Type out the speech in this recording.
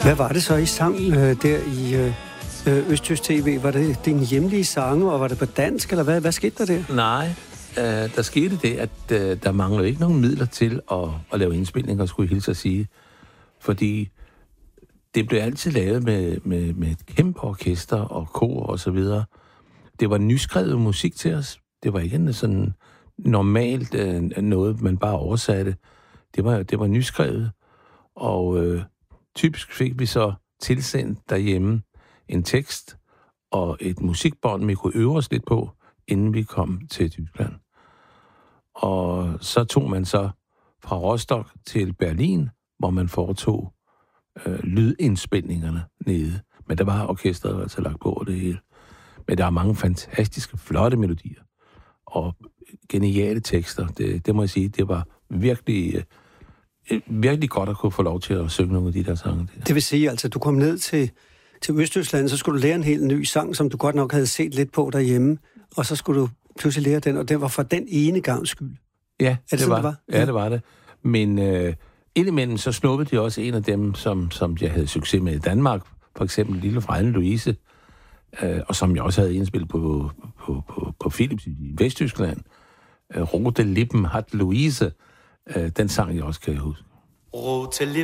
Hvad var det så, I sang der i Østtysk TV? Var det dine hjemlige sange, og var det på dansk, eller hvad skete der der? Nej, der skete det, at der manglede ikke nogen midler til at lave indspilninger, skulle jeg hilse at sige. Fordi det blev altid lavet med et kæmpe orkester og kor og så videre. Det var nyskrevet musik til os. Det var ikke sådan normalt noget, man bare oversatte. Det var nyskrevet, og typisk fik vi så tilsendt derhjemme en tekst og et musikbånd, vi kunne øve os lidt på, inden vi kom til Tyskland. Og så tog man så fra Rostock til Berlin, hvor man foretog lydindspilningerne nede. Men der var orkestret altså lagt på det hele. Men der er mange fantastiske, flotte melodier og geniale tekster. Det må jeg sige, det var virkelig godt at kunne få lov til at synge nogle af de der sange. Det vil sige, altså, du kom ned til Østtyskland, så skulle du lære en helt ny sang, som du godt nok havde set lidt på derhjemme, og så skulle du pludselig lære den, og det var for den ene gangs skyld. Ja, det var. Ja, det var det. Men indimellem så snuppede de også en af dem, som jeg havde succes med i Danmark, for eksempel Lille Frejlen Louise, og som jeg også havde indspillet på Philips i Vesttyskland. Rote Lippen hat Louise, den sang jeg også, kan jeg huske. Rote Lippen